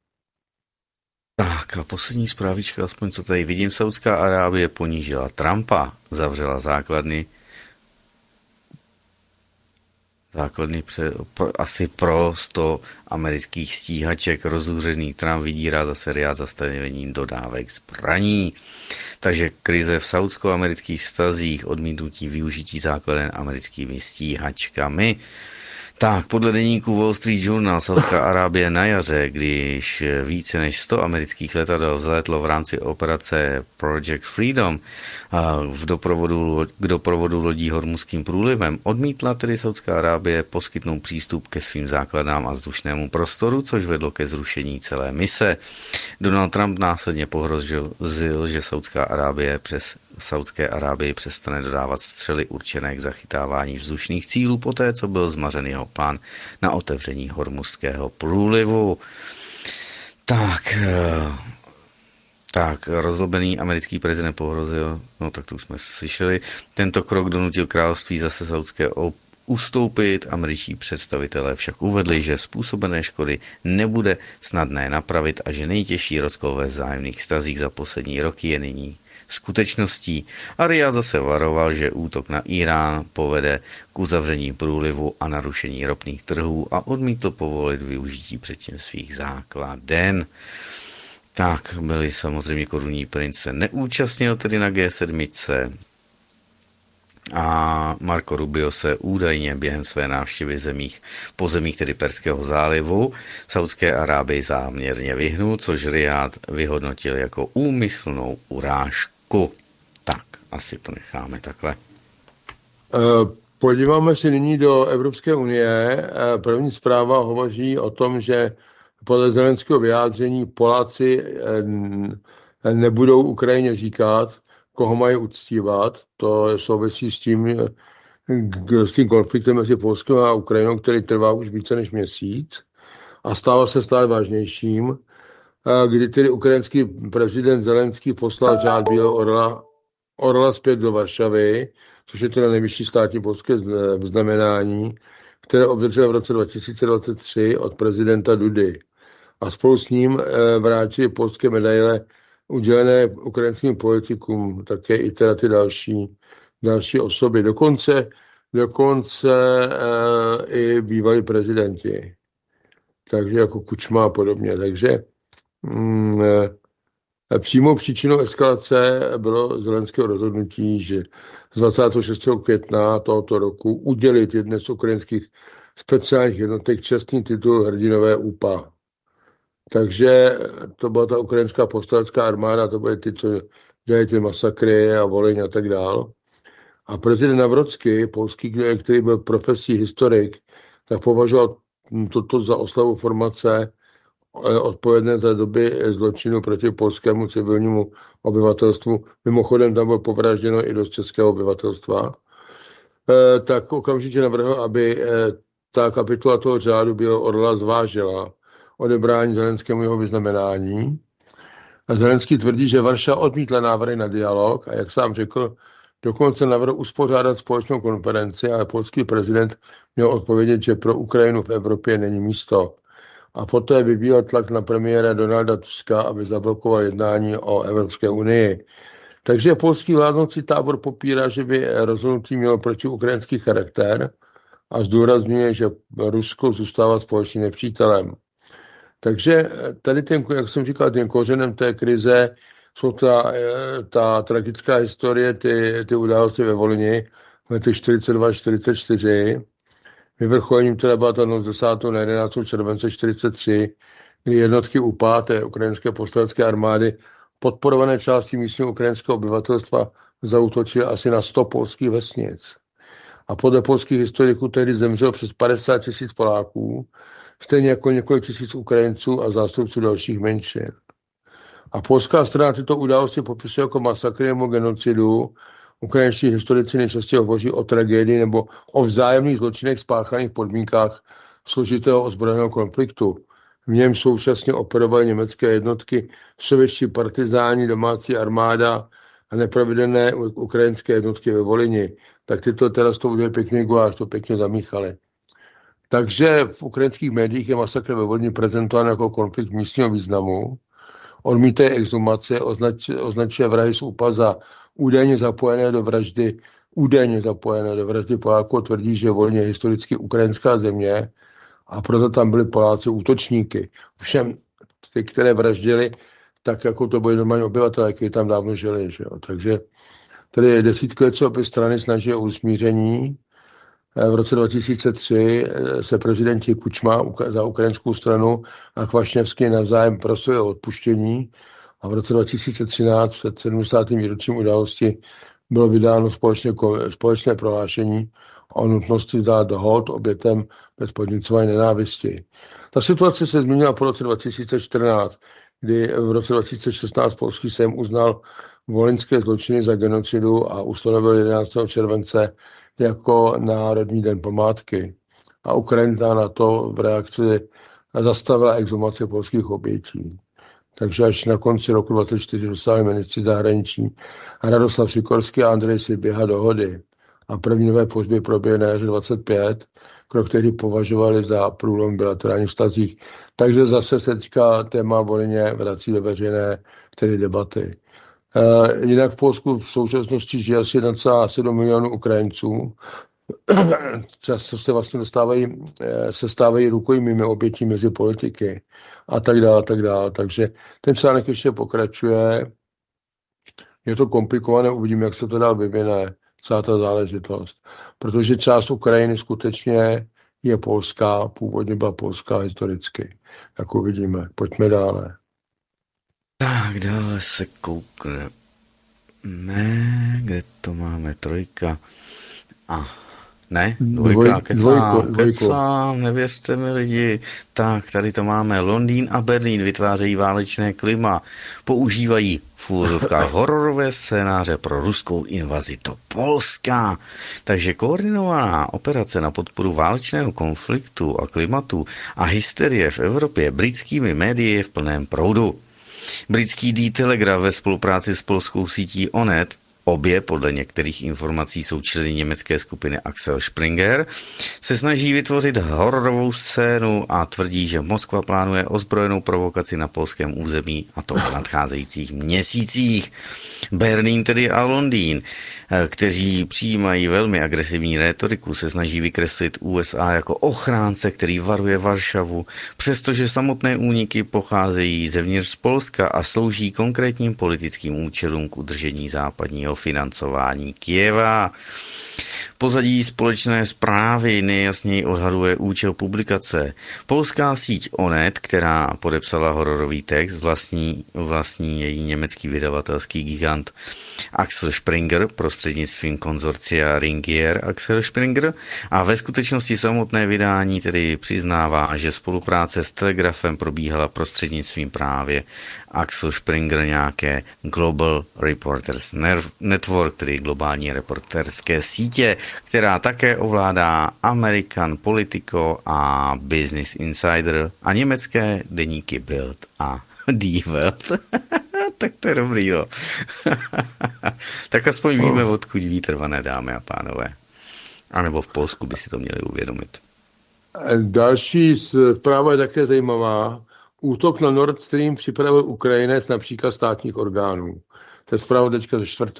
Tak a poslední zprávička, aspoň co tady vidím, Saudská Arábie ponížila Trumpa, zavřela základny asi pro 100 amerických stíhaček. Rozúřený Trump vydírá zase riad zastavením dodávek zbraní. Takže krize v saudsko-amerických vztazích, odmítnutí využití základen americkými stíhačkami. Tak, podle deníku Wall Street Journal Saudská Arábie na jaře, když více než 100 amerických letadel vzletlo v rámci operace Project Freedom k doprovodu lodí Hormuzským průlivem, odmítla tedy Saudská Arábie poskytnout přístup ke svým základnám a vzdušnému prostoru, což vedlo ke zrušení celé mise. Donald Trump následně pohrozil, že Saudské Arábii přestane dodávat střely určené k zachytávání vzdušných cílů poté, co byl zmařen jeho plán na otevření Hormuzského průlivu. Tak, rozlobený americký prezident pohrozil, no tak to už jsme slyšeli, tento krok donutil království zase saudské ustoupit. Američtí představitelé však uvedli, že způsobené škody nebude snadné napravit a že nejtěžší rozkol ve vzájemných vztazích za poslední roky je nyní skutečností. A Riad zase varoval, že útok na Irán povede k uzavření průlivu a narušení ropných trhů a odmítl povolit využití předtím svých základen. Tak, byli samozřejmě korunní prince neúčastnil tedy na G7 a Marco Rubio se údajně během své návštěvy po zemích tedy Perského zálivu Saudské Arábii záměrně vyhnul, což Riad vyhodnotil jako úmyslnou urážku. Tak, asi to necháme takhle. Podíváme se nyní do Evropské unie. První zpráva hovoří o tom, že podle Zelenského vyjádření Poláci nebudou Ukrajině říkat, koho mají uctívat. To souvisí s tím konfliktem mezi Polskem a Ukrajinou, který trvá už více než měsíc a stává se stále vážnějším, kdy tedy ukrajinský prezident Zelenský poslal řád Bílého orla zpět do Varšavy, což je teda nejvyšší státní polské znamenání, které obdržel v roce 2023 od prezidenta Dudy. A spolu s ním vrátili polské medaile udělené ukrajinským politikům, také i teda ty další osoby. Dokonce i bývalí prezidenti. Takže jako Kučma a podobně. Takže Přímou příčinou eskalace bylo Zelenského rozhodnutí, že z 26. května tohoto roku udělit jedné z ukrajinských speciálních jednotek čestný titul hrdinové UPA. Takže to byla ta ukrajinská povstalecká armáda, to byly ty, co dělají ty masakry a Volyň a tak dál. A prezident Navrocký, polský, který byl profesí historik, tak považoval toto za oslavu formace odpovědné za doby zločinu proti polskému civilnímu obyvatelstvu. Mimochodem tam bylo povražděno i dost českého obyvatelstva. Tak okamžitě navrhl, aby ta kapitola toho řádu Bílého orla zvážila odebrání Zelenskému jeho vyznamenání. A Zelenský tvrdí, že Varšava odmítla návrhy na dialog a jak sám řekl, dokonce navrhl uspořádat společnou konferenci, ale polský prezident měl odpovědět, že pro Ukrajinu v Evropě není místo. A poté vyvíjel tlak na premiéra Donalda Tuska, aby zablokoval jednání o Evropské unii. Takže polský vládnoucí tábor popírá, že by rozhodnutí mělo protiukrajinský charakter a zdůrazňuje, že Rusko zůstává společným nepřítelem. Takže tady, jak jsem říkal, tím kořenem té krize jsou ta tragická historie, ty události ve Volyni v letech 42-44. Vyvrcholením teda byla ta noc 10. na 11. července 43, kdy jednotky UPA, té ukrajinské povstalecké armády, podporované části místního ukrajinského obyvatelstva, zaútočily asi na 100 polských vesnic. A podle polských historiků tehdy zemřelo přes 50 000 Poláků, stejně jako několik tisíc Ukrajinců a zástupců dalších menšin. A polská strana tyto události popisuje jako masakry nebo genocidu. Ukrajinští historici nejčastěji hovoří o tragédii nebo o vzájemných zločinech spáchaných v podmínkách složitého ozbrojeného konfliktu. V něm současně operovaly německé jednotky, sovětští partizáni, domácí armáda a nepravidelné ukrajinské jednotky ve Volyni. Tak tyto teda s tou udělali pěkný guláš, to pěkně zamíchali. Takže v ukrajinských médiích je masakr ve Volyni prezentován jako konflikt místního významu. Odmítají exhumace, označuje vrahy z UPA za údajně zapojené do vraždy Poláků, tvrdí, že Volyň je historicky ukrajinská země a proto tam byli Poláci útočníky. Všem ty, které vraždili, tak jako to byli normální obyvatelé, kteří tam dávno žili. Že jo. Takže tady desítky let se obě strany snaží o usmíření. V roce 2003 se prezidenti Kučma za ukrajinskou stranu a Kvašněvský navzájem prosili o odpuštění a v roce 2013 před 70. výročím události bylo vydáno společné prohlášení o nutnosti dát hold obětem bez podněcování nenávisti. Ta situace se změnila po roce 2014, kdy v roce 2016 polský sejm uznal volyňské zločiny za genocidu a ustanovil 11. července jako Národní den památky. A Ukrajina na to v reakci zastavila exhumace polských obětí. Takže až na konci roku 2024 dosáhli ministři zahraničí Radoslav Sikorský a Andrej Siběha dohody. A první nové pohřby proběhly na jaře 25, krok, který považovali za průlom v bilaterálních vztazích. Takže zase se teďka téma Volyně vrací do veřejné debaty. Jinak v Polsku v současnosti žije asi 1,7 milionu Ukrajinců. Často se vlastně stávají rukojmími obětí mezi politiky a tak dále. Takže ten článek ještě pokračuje. Je to komplikované, uvidíme, jak se to dál vyvine, celá ta záležitost. Protože část Ukrajiny skutečně je polská, původně byla polská historicky. Jak uvidíme. Pojďme dále. Tak, dále se koukneme, kde to máme, trojka. Ne, dvojka, kecám, nevěřte mi lidi. Tak, tady to máme. Londýn a Berlín vytvářejí válečné klima. Používají v úvozovkách hororové scénáře pro ruskou invazi do Polska. Takže koordinovaná operace na podporu válečného konfliktu a klimatu a hysterie v Evropě britskými médii je v plném proudu. Britský The Telegraph ve spolupráci s polskou sítí Onet obě podle některých informací jsou členy německé skupiny Axel Springer, se snaží vytvořit hororovou scénu a tvrdí, že Moskva plánuje ozbrojenou provokaci na polském území, a to v nadcházejících měsících. Berlín tedy a Londýn, kteří přijímají velmi agresivní rétoriku, se snaží vykreslit USA jako ochránce, který varuje Varšavu, přestože samotné úniky pocházejí zevnitř z Polska a slouží konkrétním politickým účelům k udržení západního financování Kyjeva. Pozadí společné zprávy nejasněji odhaduje účel publikace. Polská síť Onet, která podepsala hororový text, vlastní její německý vydavatelský gigant Axel Springer prostřednictvím konzorcia Ringier Axel Springer, a ve skutečnosti samotné vydání tedy přiznává, že spolupráce s Telegrafem probíhala prostřednictvím právě Axel Springer nějaké Global Reporters Network, tedy globální reporterské sítě, která také ovládá American Politico a Business Insider a německé deníky Bild a Die Welt. Tak to je dobrý, jo. Tak aspoň víme, odkud vítr vane, dámy a pánové. A nebo v Polsku by si to měli uvědomit. Další zpráva je také zajímavá. Útok na Nord Stream připravil Ukrajinec na příkaz státních orgánů. To je zpráva teďka ze 4.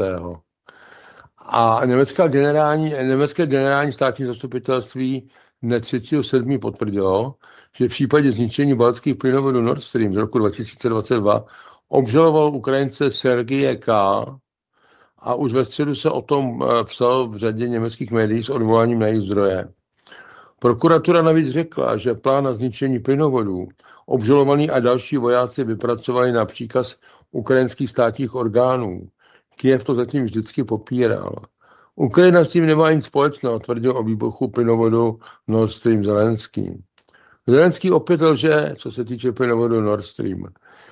A německé generální státní zastupitelství dne 3.7. potvrdilo, že v případě zničení baltských plynovodů Nord Stream z roku 2022 obžaloval Ukrajince Sergeje K. a už ve středu se o tom psalo v řadě německých médií s odvoláním na jejich zdroje. Prokuratura navíc řekla, že plán na zničení plynovodů obžalovaný a další vojáci vypracovali na příkaz ukrajinských státních orgánů. Kyjev to zatím vždycky popíral. Ukrajina s tím nemá nic společného, tvrdil o výbuchu plynovodu Nord Stream Zelenský. Zelenský opět lže, co se týče plynovodu Nord Stream.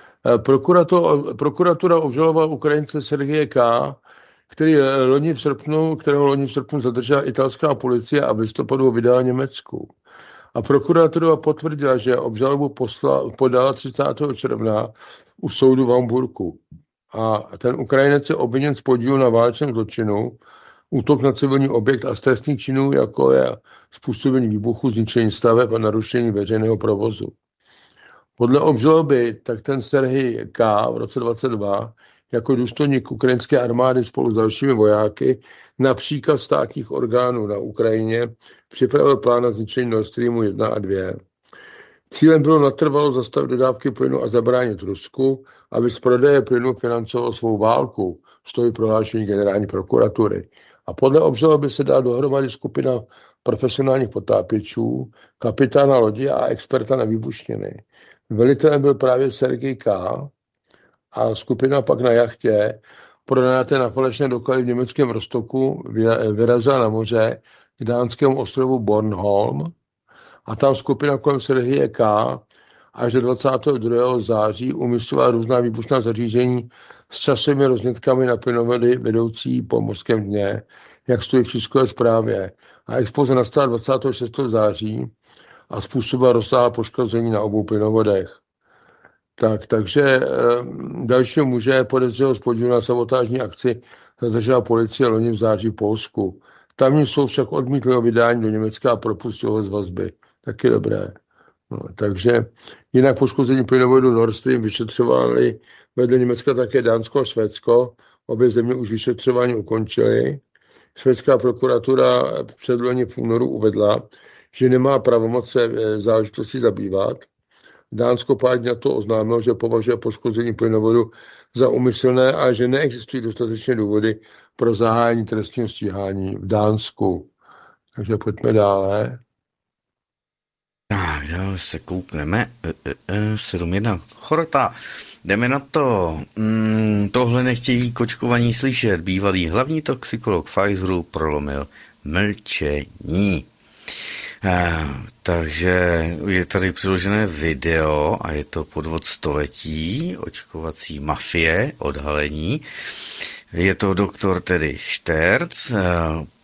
Prokuratura obžalovala Ukrajince Sergeje K., kterého loni v srpnu zadržela italská policie a v listopadu ho vydala Německu. A prokuratura potvrdila, že obžalobu podala 30. června u soudu v Hamburku. A ten Ukrajinec je obviněn z podílu na válečném zločinu, útok na civilní objekt a z trestných činů, jako je způsobení výbuchu, zničení staveb a narušení veřejného provozu. Podle obžaloby tak ten Serhij K. v roce 2022 jako důstojník ukrajinské armády spolu s dalšími vojáky na příkaz státních orgánů na Ukrajině připravil plán na zničení Nord Streamu 1 a 2. Cílem bylo natrvalo zastavit dodávky plynu a zabránit Rusku, aby z prodeje plynu financoval svou válku, stojí prohlášení generální prokuratury. A podle obžaloby se dá dohromady skupina profesionálních potápěčů, kapitána lodi a experta na výbušniny. Velitelem byl právě Sergej K. a skupina pak na jachtě pronajaté na falešné doklady v německém Rostoku vyrazila na moře k dánskému ostrovu Bornholm a tam skupina kolem Sergeje K. až do 22. září umísťovala různá výbušná zařízení s časovými roznětkami na plynovody vedoucí po mořském dně, jak stojí v tiskové zprávě. A exploze nastala 26. září a způsobila rozsáhlá poškození na obou plynovodech. Takže dalšího muže podezřelého z podílu na sabotážní akci zadržela policie loni v září v Polsku. Tamní soud však odmítl o vydání do Německa a propustil ho z vazby. Taky dobré. No, takže jinak poškození plynovodu Nord Stream vyšetřovali vedle Německa také Dánsko a Švédsko. Obě země už vyšetřování ukončily. Švédská prokuratura předloni v únoru uvedla, že nemá pravomoc se záležitosti zabývat. Dánsko pár dní na to oznámilo, že považuje poškození plynovodu za úmyslné a že neexistují dostatečné důvody pro zahájení trestního stíhání v Dánsku. Takže pojďme dále. Tak, dále se koukneme. 7.1. Chorota. Jdeme na to. Tohle nechtějí kočkovaní slyšet. Bývalý hlavní toxikolog Pfizeru prolomil mlčení. Takže je tady přiložené video a je to podvod století, očkovací mafie, odhalení. Je to doktor tedy Šterc,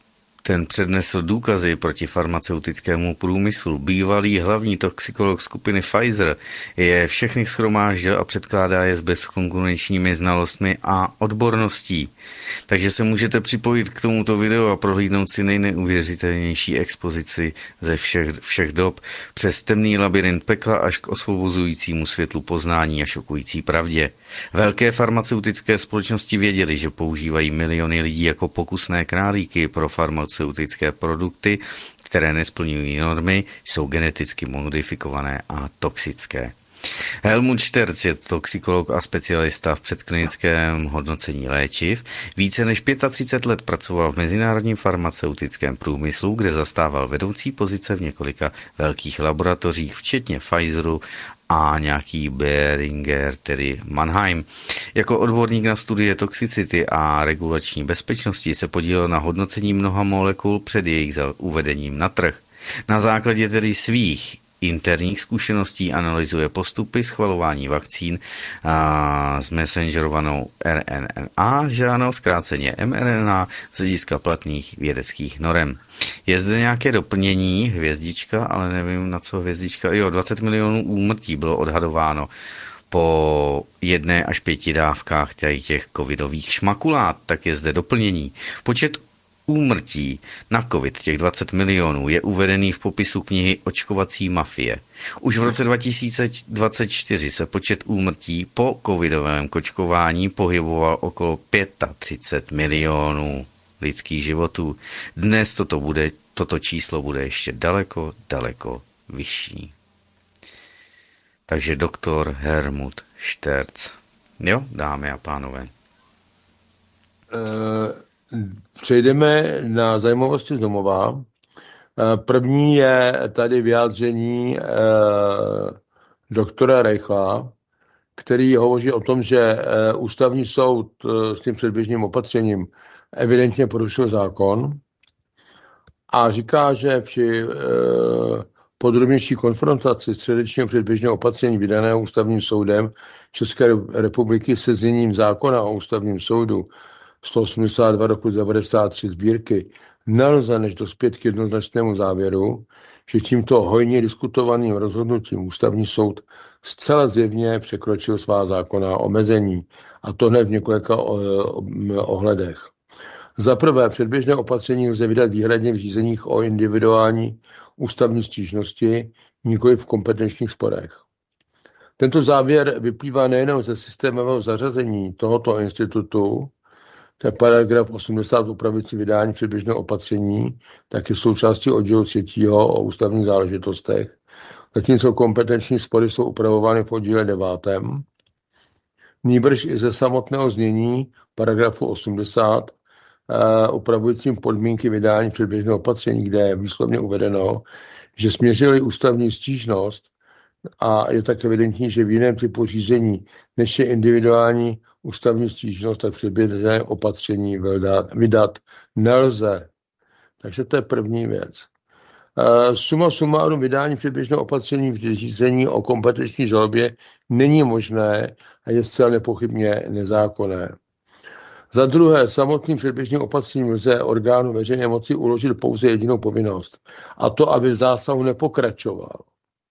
Ten přednesl důkazy proti farmaceutickému průmyslu. Bývalý hlavní toxikolog skupiny Pfizer je všechny shromáždil a předkládá je s bezkonkurenčními znalostmi a odborností. Takže se můžete připojit k tomuto videu a prohlídnout si nejneuvěřitelnější expozici ze všech dob přes temný labyrint pekla až k osvobozujícímu světlu poznání a šokující pravdě. Velké farmaceutické společnosti věděly, že používají miliony lidí jako pokusné králíky pro farmaceutické produkty, které nesplňují normy, jsou geneticky modifikované a toxické. Helmut Sterz je toxikolog a specialista v předklinickém hodnocení léčiv. Více než 35 let pracoval v mezinárodním farmaceutickém průmyslu, kde zastával vedoucí pozice v několika velkých laboratořích, včetně Pfizeru a nějaký Boehringer, tedy Mannheim. Jako odborník na studie toxicity a regulační bezpečnosti se podílel na hodnocení mnoha molekul před jejich uvedením na trh. Na základě tedy svých interních zkušeností analyzuje postupy schvalování vakcín s messengerovanou RNA, žádnou zkráceně mRNA z hlediska platných vědeckých norem. Je zde nějaké doplnění, hvězdička, ale nevím na co hvězdička. 20 milionů úmrtí bylo odhadováno po 1 až 5 dávkách těch covidových šmakulát, tak je zde doplnění. Počet úmrtí na covid, těch 20 milionů, je uvedený v popisu knihy Očkovací mafie. Už v roce 2024 se počet úmrtí po covidovém kočkování pohyboval okolo 35 milionů lidských životů. Dnes toto číslo bude ještě daleko, daleko vyšší. Takže doktor Helmut Sterz. Jo, dámy a pánové. Přejdeme na zajímavosti z domova. První je tady vyjádření doktora Reichla, který hovoří o tom, že ústavní soud s tím předběžným opatřením evidentně porušil zákon a říká, že při podrobnější konfrontaci středečního předběžného opatření vydaného ústavním soudem České republiky se zněním zákona o ústavním soudu 182 roku 93 sbírky nelze než dospět k jednoznačnému závěru, že tímto hojně diskutovaným rozhodnutím ústavní soud zcela zjevně překročil svá zákonná omezení, a to hned v několika ohledech. Za prvé, předběžné opatření lze vydat výhradně v řízeních o individuální ústavní stížnosti, nikoli v kompetenčních sporech. Tento závěr vyplývá nejen ze systémového zařazení tohoto institutu, to je paragraf 80 upravující vydání předběžného opatření, tak je součástí oddílu 3. o ústavních záležitostech, zatímco kompetenční spory jsou upravovány v oddíle 9. Nýbrž i ze samotného znění paragrafu 80 upravujícím podmínky vydání předběžného opatření, kde je výslovně uvedeno, že směřili ústavní stížnost a je tak evidentní, že v jiném typu řízení, než je individuální ústavní stížnost, tak předběžné opatření vydat nelze. Takže to je první věc. Suma sumárum vydání předběžného opatření v řízení o kompetenční žalobě není možné a je zcela nepochybně nezákonné. Za druhé, samotným předběžným opatřením lze orgánu veřejné moci uložit pouze jedinou povinnost, a to, aby v zásahu nepokračoval.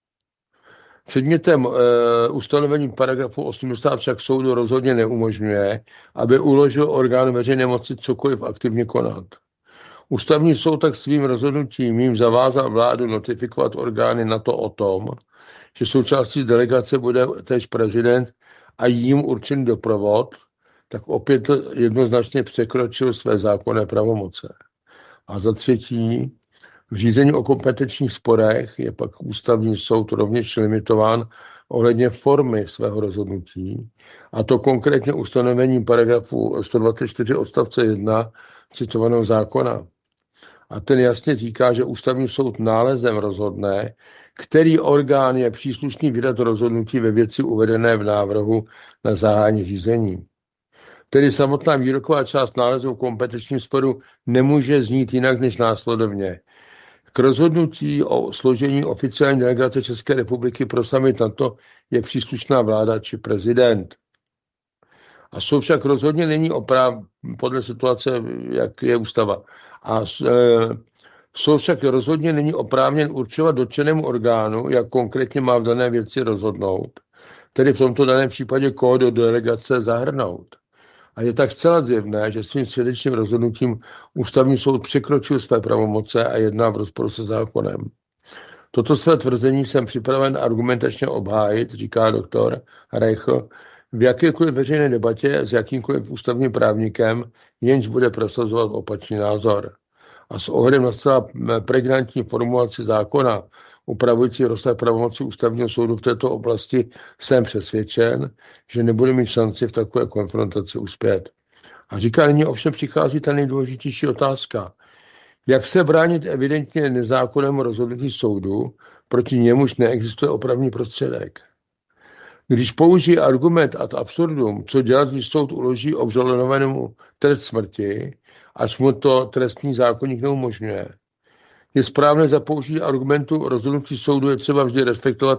Předmětem ustanovení paragrafu 80 však soudu rozhodně neumožňuje, aby uložil orgánu veřejné moci cokoliv aktivně konat. Ústavní soud tak svým rozhodnutím jim zavázal vládu notifikovat orgány NATO o tom, že součástí delegace bude též prezident a jím určený doprovod, tak opět jednoznačně překročil své zákonné pravomoce. A za třetí, v řízení o kompetenčních sporech je pak ústavní soud rovněž limitován ohledně formy svého rozhodnutí, a to konkrétně ustanovením paragrafu 124 odstavce 1 citovaného zákona. A ten jasně říká, že ústavní soud nálezem rozhodne, který orgán je příslušný vydat rozhodnutí ve věci uvedené v návrhu na zahájení řízení. Tedy samotná výroková část nálezu v kompetenčním sporu nemůže znít jinak než následovně. K rozhodnutí o složení oficiální delegace České republiky pro summit NATO je příslušná vláda či prezident. A soud však rozhodně není podle situace, jak je ústava. Soud však rozhodně není oprávněn určovat dotčenému orgánu, jak konkrétně má v dané věci rozhodnout, tedy v tomto daném případě koho do delegace zahrnout. A je tak zcela zjevné, že svým středečním rozhodnutím ústavní soud překročil své pravomoce a jedná v rozporu se zákonem. Toto své tvrzení jsem připraven argumentačně obhájit, říká doktor Reichl, v jakékoliv veřejné debatě s jakýmkoliv ústavním právníkem, jenž bude prosazovat opačný názor. A s ohledem na zcela pregnantní formulaci zákona upravující rozsah pravomocí ústavního soudu v této oblasti jsem přesvědčen, že nebude mít šanci v takové konfrontaci uspět. A říká, nyní ovšem přichází ta nejdůležitější otázka. Jak se bránit evidentně nezákonnému rozhodnutí soudu, proti němuž neexistuje opravný prostředek? Když použije argument ad absurdum, co dělat, když soud uloží obžalovanému trest smrti, až mu to trestní zákoník neumožňuje? Je správné za použití argumentu rozhodnutí soudu je třeba vždy respektovat